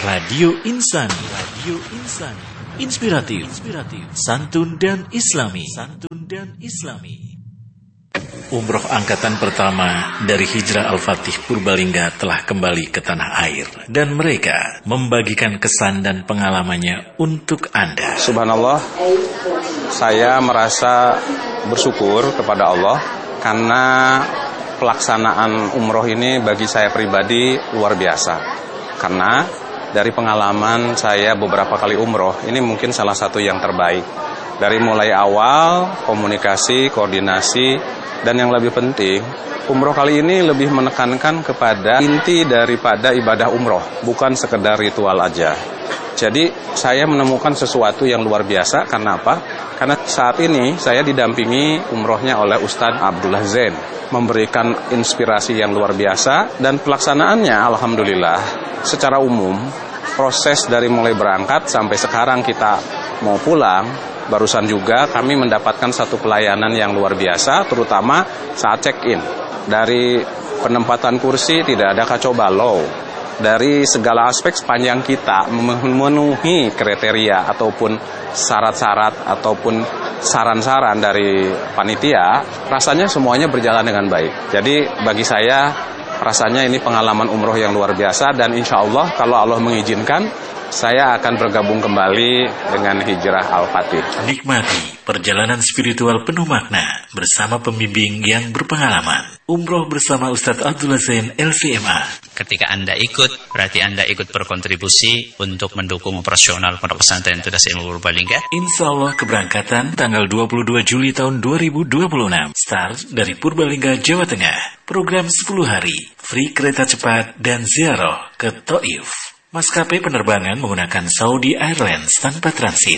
Radio Insani. Radio Insani. Inspiratif, santun dan Islami. Umroh angkatan pertama dari Hijrah Al-Fatih Purbalingga telah kembali ke tanah air dan mereka membagikan kesan dan pengalamannya untuk Anda. Subhanallah, saya merasa bersyukur kepada Allah karena pelaksanaan umroh ini bagi saya pribadi luar biasa. Karena dari pengalaman saya beberapa kali umroh, ini mungkin salah satu yang terbaik. Dari mulai awal, komunikasi, koordinasi, dan yang lebih penting, umroh kali ini lebih menekankan kepada inti daripada ibadah umroh, bukan sekedar ritual aja. Jadi saya menemukan sesuatu yang luar biasa, karena apa? Karena saat ini saya didampingi umrohnya oleh Ustadz Abdullah Zain, memberikan inspirasi yang luar biasa, dan pelaksanaannya alhamdulillah secara umum, proses dari mulai berangkat sampai sekarang kita mau pulang, barusan juga kami mendapatkan satu pelayanan yang luar biasa, terutama saat check-in. Dari penempatan kursi tidak ada kacau balau. Dari segala aspek sepanjang kita memenuhi kriteria ataupun syarat-syarat ataupun saran-saran dari panitia, rasanya semuanya berjalan dengan baik. Jadi bagi saya rasanya ini pengalaman umroh yang luar biasa, dan insya Allah kalau Allah mengizinkan, saya akan bergabung kembali dengan Hijrah Al-Fatih. Nikmati perjalanan spiritual penuh makna bersama pembimbing yang berpengalaman. Umroh bersama Ustadz Abdullah Zain LCMA. Ketika Anda ikut, berarti Anda ikut berkontribusi untuk mendukung operasional Pondok Pesantren Tunas Ilmu Purbalingga. Insya Allah keberangkatan tanggal 22 Juli tahun 2026. Start dari Purbalingga, Jawa Tengah. Program 10 hari, free kereta cepat dan ziarah ke Taif. Maskapai penerbangan menggunakan Saudi Airlines tanpa transit.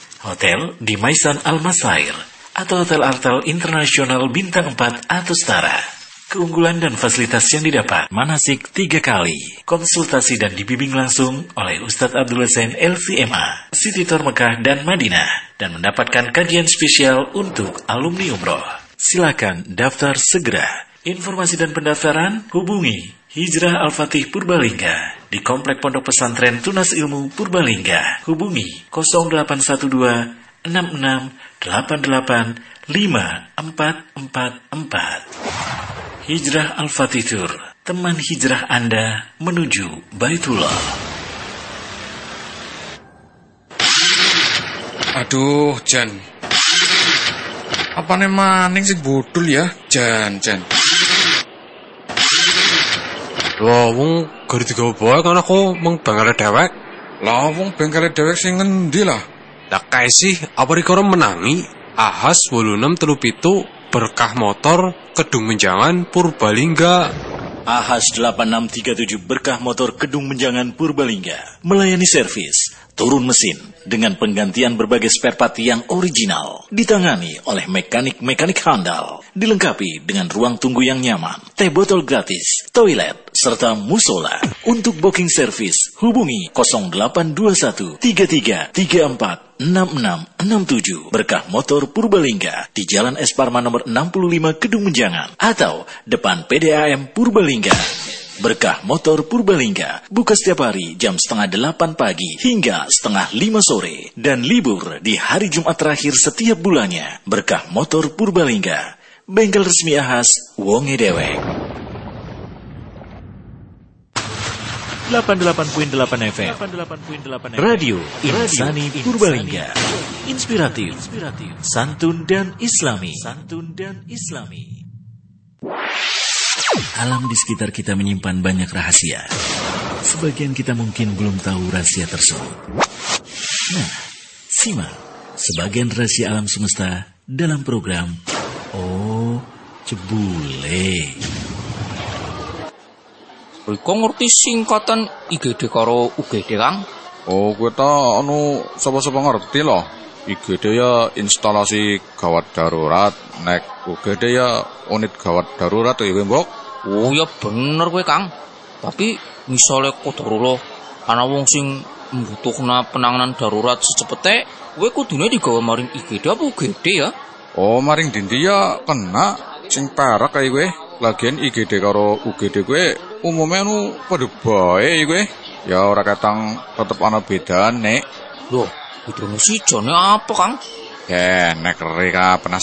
Hotel di Maisan Al-Masair atau Hotel Artel Internasional Bintang 4 atau setara. Keunggulan dan fasilitas yang didapat: manasik 3 kali, konsultasi dan dibimbing langsung oleh Ustadz Abdullah Zain LCMA, City Tour Mekah dan Madinah, dan mendapatkan kajian spesial untuk alumni umroh. Silakan daftar segera. Informasi dan pendaftaran hubungi Hijrah Al-Fatih Purbalingga di Komplek Pondok Pesantren Tunas Ilmu Purbalingga. Hubungi 0812 66 88 5444. Hijrah Al-Fatih Tour, teman hijrah Anda menuju Baitullah. Aduh, Jan. Apa nih maning sih bodul ya? Jan. Wah, wong gari digawa bae kan aku mung bengkele dewek. Lah wong bengkele dewek sing ngendi lah? Lah kae sih apa rikara menangi Ahas 8637 berkah motor Kedung Menjangan Purbalingga. Ahas 8637 berkah motor Kedung Menjangan Purbalingga melayani servis, turun mesin dengan penggantian berbagai spare part yang original, ditangani oleh mekanik handal, dilengkapi dengan ruang tunggu yang nyaman, teh botol gratis, toilet, serta musola. Untuk booking service hubungi 0821 33 34 6667 Berkah Motor Purbalingga di Jalan Es Parman nomor 65 Kedung Menjangan atau depan PDAM Purbalingga. Berkah Motor Purbalingga buka setiap hari jam 7:30 pagi hingga 4:30 sore dan libur di hari Jumat terakhir setiap bulannya. Berkah Motor Purbalingga, bengkel resmi Ahas wonge dewek. 88.8 FM Radio Insani Purbalingga. Inspiratif, santun dan Islami. Alam di sekitar kita menyimpan banyak rahasia. Sebagian kita mungkin belum tahu rahasia tersebut. Nah, simak sebagian rahasia alam semesta dalam program Oh Cebule. Kok ngerti singkatan IGD karo UGD, Kang? Oh, gue ta sapa-sapa ngerti loh. IGD ya instalasi gawat darurat, nek UGD ya unit gawat darurat ya, Mbok. Oh ya bener kowe, Kang. Tapi misale kodarullah ana wong sing mbutuhna penanganan darurat secepete, kowe kudune digawe maring IGD apa UGD ya? Oh, maring dindi ya kena sing perak kae kowe. Lagian IGD karo UGD kowe umumnya pada bae iku. Ya ora katang tetep ana bedane. Loh, bedane sijone apa, Kang? Nek reka penasaran